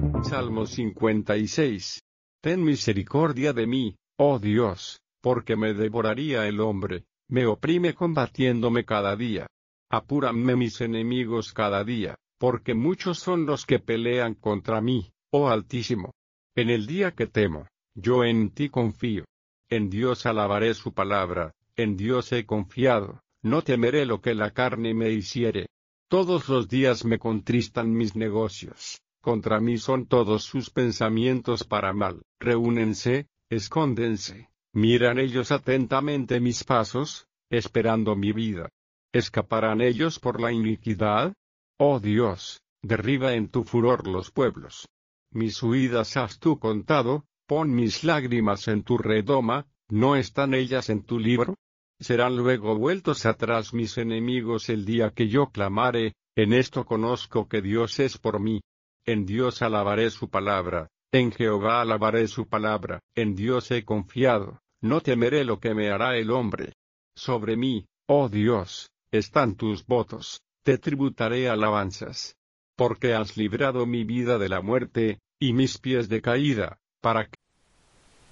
Salmo 56. Ten misericordia de mí, oh Dios, porque me devoraría el hombre, me oprime combatiéndome cada día. Apúranme mis enemigos cada día, porque muchos son los que pelean contra mí, oh Altísimo. En el día que temo, yo en ti confío. En Dios alabaré su palabra, en Dios he confiado, no temeré lo que la carne me hiciere. Todos los días me contristan mis negocios, contra mí son todos sus pensamientos para mal. Reúnense, escóndense, miran ellos atentamente mis pasos, esperando mi vida. ¿Escaparán ellos por la iniquidad? Oh Dios, derriba en tu furor los pueblos. Mis huidas has tú contado, pon mis lágrimas en tu redoma, ¿no están ellas en tu libro? Serán luego vueltos atrás mis enemigos el día que yo clamare, en esto conozco que Dios es por mí. En Dios alabaré su palabra, en Jehová alabaré su palabra, en Dios he confiado, no temeré lo que me hará el hombre. Sobre mí, oh Dios, están tus votos, te tributaré alabanzas. Porque has librado mi vida de la muerte, y mis pies de caída, para